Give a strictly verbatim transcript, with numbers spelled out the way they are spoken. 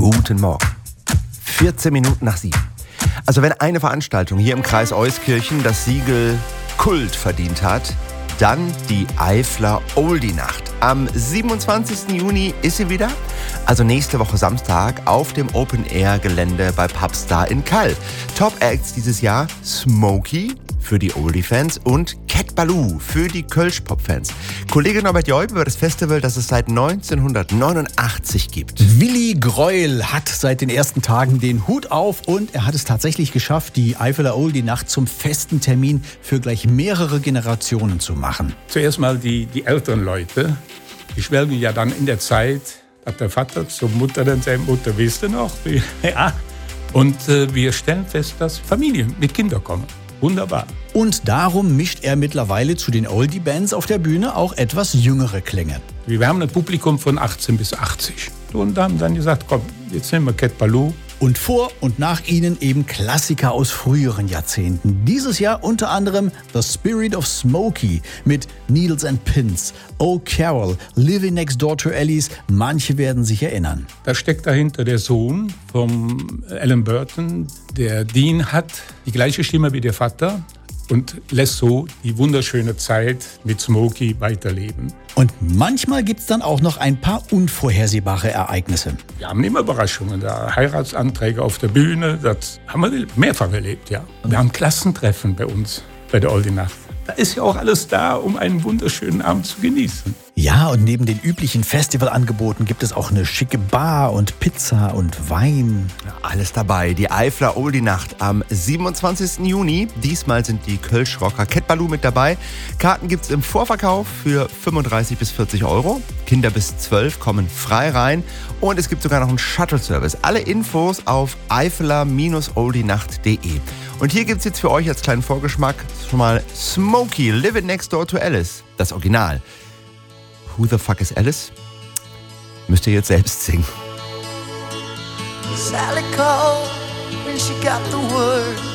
Guten Morgen. vierzehn Minuten nach sieben. Also wenn eine Veranstaltung hier im Kreis Euskirchen das Siegel Kult verdient hat, dann die Eifler Oldie-Nacht. Am siebenundzwanzigsten Juni ist sie wieder, also nächste Woche Samstag auf dem Open-Air-Gelände bei Pubstar in Kall. Top-Acts dieses Jahr Smokey für die Oldie-Fans und Cat Ballou für die Kölsch-Pop-Fans. Kollege Norbert Joib über das Festival, das es seit neunzehnhundertneunundachtzig gibt. Willi Greuel hat seit den ersten Tagen den Hut auf und er hat es tatsächlich geschafft, die Eifler Oldie-Nacht zum festen Termin für gleich mehrere Generationen zu machen. Zuerst mal die, die älteren Leute, die schwelgen ja dann in der Zeit, hat der Vater zur Mutter dann seine Mutter, wisst ihr noch? Ja. Und äh, wir stellen fest, dass Familien mit Kindern kommen. Wunderbar. Und darum mischt er mittlerweile zu den Oldie-Bands auf der Bühne auch etwas jüngere Klänge. Wir haben ein Publikum von achtzehn bis achtzig. Und haben dann gesagt, komm, jetzt nehmen wir Cat Ballou. Und vor und nach ihnen eben Klassiker aus früheren Jahrzehnten. Dieses Jahr unter anderem The Spirit of Smokey mit Needles and Pins, Oh Carol, Living Next Door to Alice. Manche werden sich erinnern. Da steckt dahinter der Sohn von Alan Burton. Der Dean hat die gleiche Stimme wie der Vater und lässt so die wunderschöne Zeit mit Smokey weiterleben. Und manchmal gibt es dann auch noch ein paar unvorhersehbare Ereignisse. Wir haben immer Überraschungen, da Heiratsanträge auf der Bühne, das haben wir mehrfach erlebt, ja. Wir haben Klassentreffen bei uns, bei der Oldie-Nacht. Da ist ja auch alles da, um einen wunderschönen Abend zu genießen. Ja, und neben den üblichen Festivalangeboten gibt es auch eine schicke Bar und Pizza und Wein. Ja, alles dabei. Die Eifler Oldie-Nacht am siebenundzwanzigsten Juni. Diesmal sind die Kölsch-Rocker Cat Ballou mit dabei. Karten gibt's im Vorverkauf für fünfunddreißig bis vierzig Euro. Kinder bis zwölf kommen frei rein. Und es gibt sogar noch einen Shuttle-Service. Alle Infos auf eifler oldie nacht punkt de. Und hier gibt's jetzt für euch als kleinen Vorgeschmack schon mal Smokey, Living Next Door to Alice. Das Original. Who the fuck is Alice? Müsst ihr jetzt selbst singen. Sally called when she got the word.